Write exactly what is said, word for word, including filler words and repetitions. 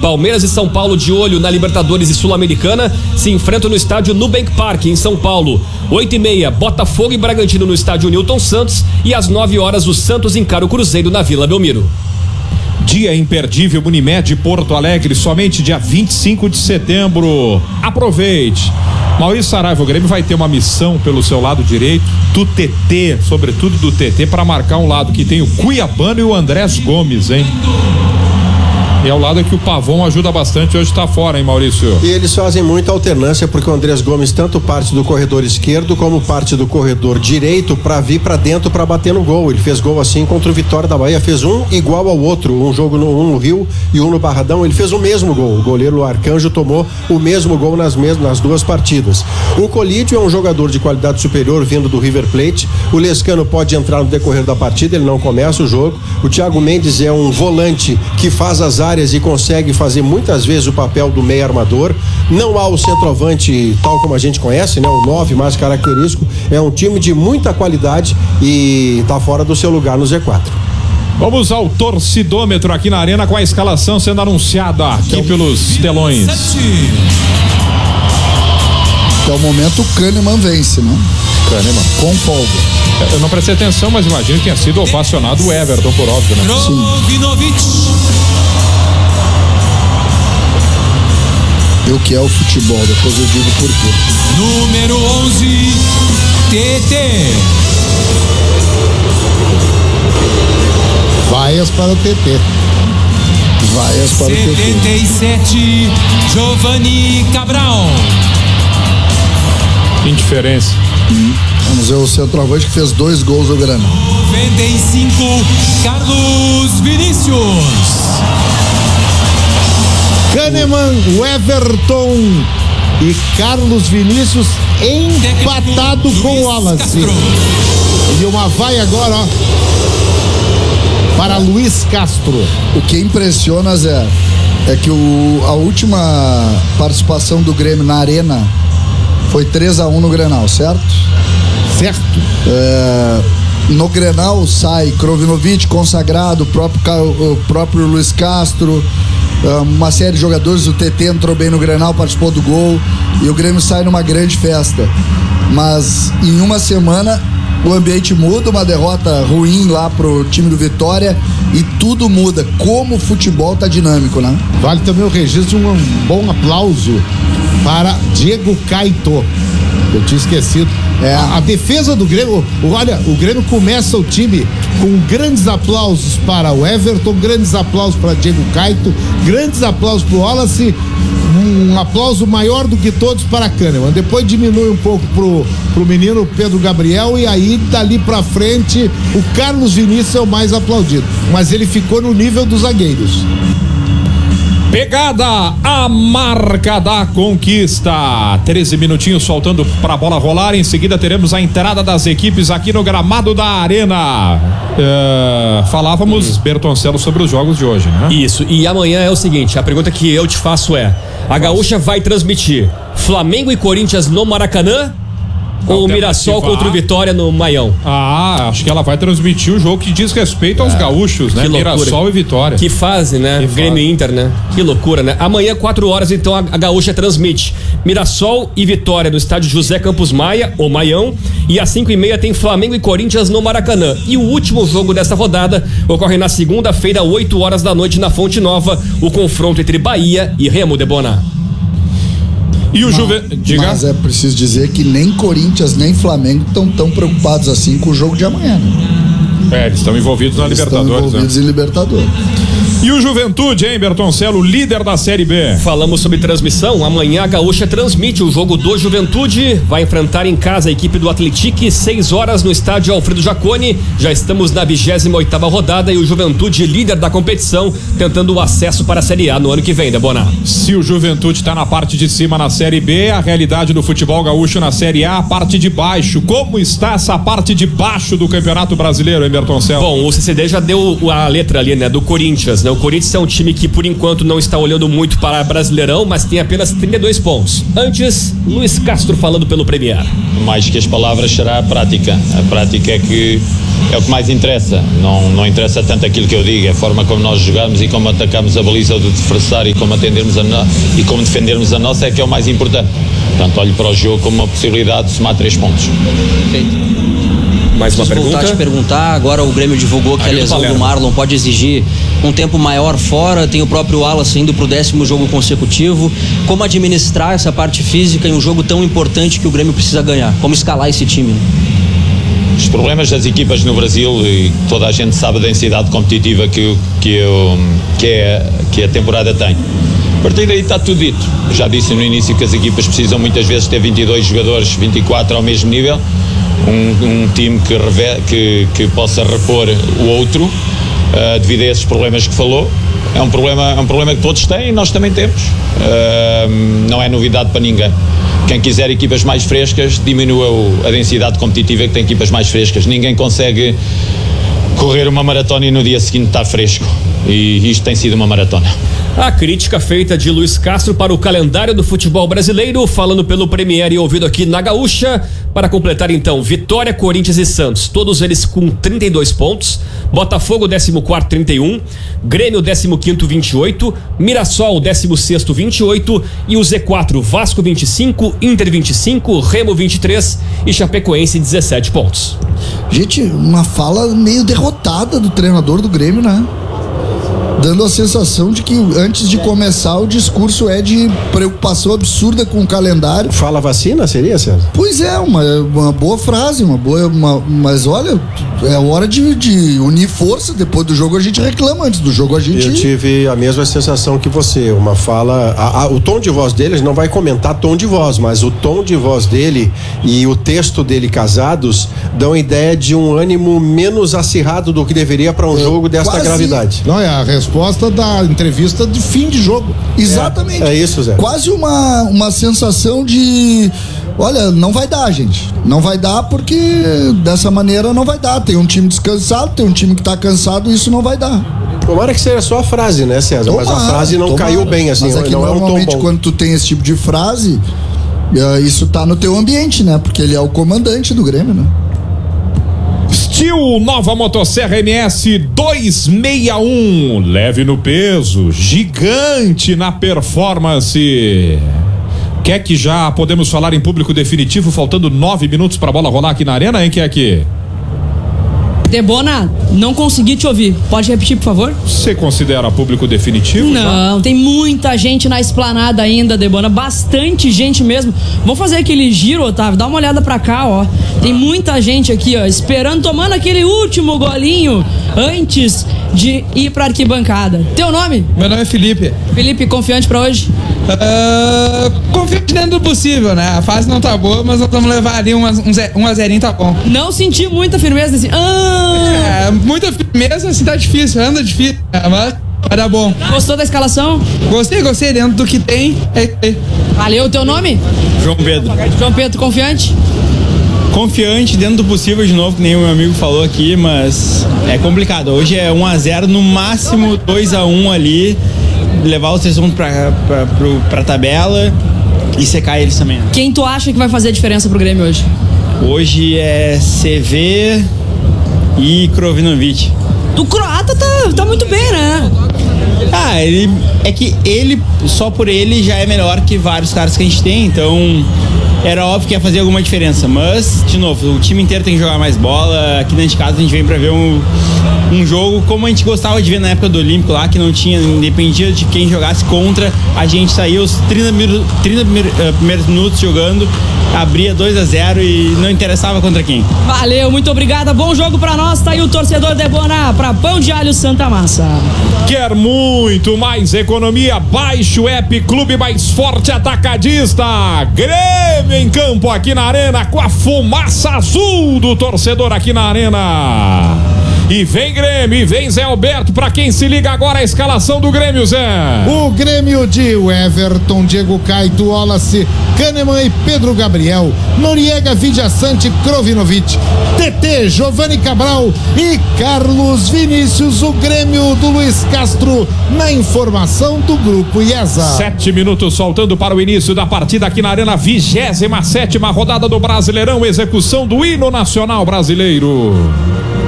Palmeiras e São Paulo de olho na Libertadores e Sul-Americana se enfrentam no estádio Nubank Park, em São Paulo. Oito e meia, Botafogo e Bragantino no estádio Newton Santos. E às nove horas, o Santos encara o Cruzeiro na Vila Belmiro. Dia imperdível Unimed Porto Alegre, somente dia vinte e cinco de setembro. Aproveite. Maurício Saraiva, o Grêmio vai ter uma missão pelo seu lado direito, do T T, sobretudo do T T, para marcar um lado que tem o Cuiabano e o Andrés Gomes, hein? E é o lado que o Pavon ajuda bastante, hoje tá fora, hein, Maurício? E eles fazem muita alternância, porque o Andrés Gomes tanto parte do corredor esquerdo como parte do corredor direito para vir para dentro para bater no gol. Ele fez gol assim contra o Vitória da Bahia, fez um igual ao outro, um jogo no, um no Rio e um no Barradão. Ele fez o mesmo gol. O goleiro Arcanjo tomou o mesmo gol nas mesmas nas duas partidas. O Colídio é um jogador de qualidade superior vindo do River Plate. O Lescano pode entrar no decorrer da partida, ele não começa o jogo. O Thiago Mendes é um volante que faz as áreas e consegue fazer muitas vezes o papel do meio armador. Não há o centroavante tal como a gente conhece, né? O nove mais característico. É um time de muita qualidade e está fora do seu lugar no Z quatro. Vamos ao torcidômetro aqui na Arena com a escalação sendo anunciada aqui então, pelos telões. Até o momento o Kahneman vence, né? Kahneman. Com folga. Eu não prestei atenção, mas imagino que tenha sido ovacionado o Everton, por óbvio, né? Sim. E o que é o futebol, depois eu digo por quê. Número onze, T T. Vaias para o T T. Vaias para o T T. setenta e sete, Giovanni Cabral. Indiferença. Hum. Vamos ver o centroavante que fez dois gols no Granal. noventa e cinco, Carlos Vinícius. Kahneman, o Everton e Carlos Vinícius empatado com o Wallace. E uma vai agora, ó, para Luiz Castro. O que impressiona, Zé, é que o, a última participação do Grêmio na Arena foi três a um no Grenal, certo? Certo. É, no Grenal sai Krovinovic consagrado, o próprio, o próprio Luiz Castro, uma série de jogadores. O T T entrou bem no Grenal, participou do gol e o Grêmio sai numa grande festa. Mas em uma semana o ambiente muda, uma derrota ruim lá pro time do Vitória e tudo muda. Como o futebol tá dinâmico, né? Vale também o registro de um bom aplauso para Diego Caito. Eu tinha esquecido. É, a, a defesa do Grêmio, olha, o Grêmio começa o time com grandes aplausos para o Everton, grandes aplausos para Diego Caito, grandes aplausos para o Wallace, um aplauso maior do que todos para Kahneman. Depois diminui um pouco pro, pro menino Pedro Gabriel e aí dali pra frente o Carlos Vinícius é o mais aplaudido, mas ele ficou no nível dos zagueiros. Pegada, a marca da conquista. treze minutinhos faltando para a bola rolar. Em seguida teremos a entrada das equipes aqui no gramado da Arena. Uh, falávamos, Bertoncello, sobre os jogos de hoje, né? Isso, e amanhã é o seguinte, a pergunta que eu te faço é: a Gaúcha vai transmitir Flamengo e Corinthians no Maracanã? Ou o Mirassol contra o Vitória no Maião? Ah, acho que ela vai transmitir o jogo que diz respeito aos é, gaúchos, né? Mirassol e Vitória. Que fase, né? Que Grêmio e Inter, né? Que loucura, né? Amanhã, quatro horas, então, a, a Gaúcha transmite Mirassol e Vitória no estádio José Campos Maia, ou Maião. E às cinco e meia tem Flamengo e Corinthians no Maracanã. E o último jogo dessa rodada ocorre na segunda-feira, oito horas da noite, na Fonte Nova. O confronto entre Bahia e Remo de Boná. E o Juve... Diga. Mas é preciso dizer que nem Corinthians nem Flamengo estão tão preocupados assim com o jogo de amanhã, né? É, eles estão envolvidos na eles Libertadores. Estão envolvidos, né? Em Libertadores. E o Juventude, hein, Bertoncello, líder da Série B. Falamos sobre transmissão. Amanhã a Gaúcha transmite o jogo do Juventude. Vai enfrentar em casa a equipe do Atlético, seis horas no estádio Alfredo Jaconi. Já estamos na vigésima oitava rodada e o Juventude, líder da competição, tentando o acesso para a Série A no ano que vem, Debona. Se o Juventude está na parte de cima na Série B, a realidade do futebol gaúcho na Série A, a parte de baixo. Como está essa parte de baixo do Campeonato Brasileiro, hein, Bertoncello? Bom, o C C D já deu a letra ali, né, do Corinthians. Corinthians, né? O Corinthians é um time que por enquanto não está olhando muito para Brasileirão, mas tem apenas trinta e dois pontos. Antes, Luiz Castro falando pelo Premier. Mais que as palavras será a prática. A prática é que é o que mais interessa. Não, não interessa tanto aquilo que eu digo, é a forma como nós jogamos e como atacamos a baliza do adversário e como atendermos a no... e como defendermos a nossa é que é o mais importante. Portanto, olho para o jogo como uma possibilidade de somar três pontos. Perfeito. Mais uma pergunta? Voltar a te perguntar, agora o Grêmio divulgou que Aí a lesão do Marlon pode exigir um tempo maior fora, tem o próprio Wallace indo pro décimo jogo consecutivo. Como administrar essa parte física em um jogo tão importante que o Grêmio precisa ganhar? Como escalar esse time? Os problemas das equipas no Brasil, e toda a gente sabe a densidade competitiva que, que, eu, que, é, que a temporada tem. A partir daí está tudo dito. Já disse no início que as equipas precisam muitas vezes ter vinte e dois jogadores, vinte e quatro ao mesmo nível. Um, um time que, reve, que, que possa repor o outro uh, devido a esses problemas que falou. É um problema, é um problema que todos têm e nós também temos. Uh, não é novidade para ninguém. Quem quiser equipas mais frescas, diminua o, a densidade competitiva que tem equipas mais frescas. Ninguém consegue correr uma maratona e no dia seguinte estar fresco. E isto tem sido uma maratona. A crítica feita de Luiz Castro para o calendário do futebol brasileiro, falando pelo Premier e ouvido aqui na Gaúcha, para completar então, Vitória, Corinthians e Santos, todos eles com trinta e dois pontos, Botafogo décimo quarto, trinta e um, Grêmio décimo quinto, vinte e oito, Mirassol décimo sexto, vinte e oito e o Z quatro, Vasco vinte e cinco, Inter vinte e cinco, Remo vinte e três e Chapecoense dezessete pontos. Gente, uma fala meio derrotada do treinador do Grêmio, né? Dando a sensação de que antes de começar o discurso é de preocupação absurda com o calendário. Fala vacina, seria, César? Pois é, uma, uma boa frase, uma boa, uma, mas olha, é hora de, de unir força. Depois do jogo a gente reclama, antes do jogo a gente... Eu tive a mesma sensação que você, uma fala, a, a, o tom de voz dele, a gente não vai comentar tom de voz, mas o tom de voz dele e o texto dele casados dão a ideia de um ânimo menos acirrado do que deveria para um é, jogo desta quase, gravidade. Não, é a resposta da entrevista de fim de jogo. Exatamente. É, é isso, Zé. Quase uma, uma sensação de... Olha, não vai dar, gente. Não vai dar porque dessa maneira não vai dar. Tem um time descansado, tem um time que tá cansado e isso não vai dar. Tomara que seja só a frase, né, César? Tomara, mas a frase não tomara. Caiu bem, assim. Mas é que não normalmente é um tom bom. Quando tu tem esse tipo de frase, isso tá no teu ambiente, né? Porque ele é o comandante do Grêmio, né? Steel, nova motosserra M S duzentos e sessenta e um, leve no peso, gigante na performance. Quer que já podemos falar em público definitivo, faltando nove minutos para a bola rolar aqui na arena, hein, quer que? Debona, não consegui te ouvir. Pode repetir, por favor? Você considera público definitivo? Não, já? Tem muita gente na esplanada ainda, Debona. Bastante gente mesmo. Vamos fazer aquele giro, Otávio. Dá uma olhada pra cá, ó. Tem muita gente aqui, ó, esperando, tomando aquele último golinho antes de ir pra arquibancada. Teu nome? Meu nome é Felipe. Felipe, confiante pra hoje? Uh, confiante dentro do possível, né? A fase não tá boa, mas nós vamos levar ali um, um, um a zerinho, tá bom. Não senti muita firmeza nesse... Ah! É, muita firmeza, assim, tá difícil, anda difícil, mas vai dar bom. Gostou da escalação? Gostei, gostei, dentro do que tem. É, é. Valeu, teu nome? João Pedro. João Pedro, confiante? Confiante dentro do possível, de novo, que nem o meu amigo falou aqui, mas é complicado. Hoje é um a zero, no máximo dois a um ali, levar os três pontos pra, pra, pra, pra tabela e secar eles também. Quem tu acha que vai fazer a diferença pro Grêmio hoje? Hoje é C V e Krovinovic. O croata tá, tá muito bem, né? Ah, ele é que ele, só por ele, já é melhor que vários caras que a gente tem, então era óbvio que ia fazer alguma diferença, mas, de novo, o time inteiro tem que jogar mais bola. Aqui dentro de casa a gente vem pra ver um, um jogo como a gente gostava de ver na época do Olímpico lá, que não tinha, dependia de quem jogasse contra, a gente saía os trinta, trinta primeiros minutos jogando, abria dois a zero e não interessava contra quem. Valeu, muito obrigada, bom jogo pra nós, tá aí o torcedor Debona pra Pão de Alho Santa Massa. Quer muito mais economia? Baixe o app Clube Mais Forte Atacadista. Grêmio em campo aqui na arena com a fumaça azul do torcedor aqui na arena. E vem Grêmio, e vem Zé Alberto, pra quem se liga agora a escalação do Grêmio, Zé. O Grêmio de Everton, Diego Caito, Wallace, Kahneman e Pedro Gabriel, Noriega, Vidiaçante, Krovinovic, T T, Giovanni Cabral e Carlos Vinícius. O Grêmio do Luiz Castro na informação do Grupo IESA. Sete minutos faltando para o início da partida aqui na Arena, vigésima sétima rodada do Brasileirão, execução do hino nacional brasileiro.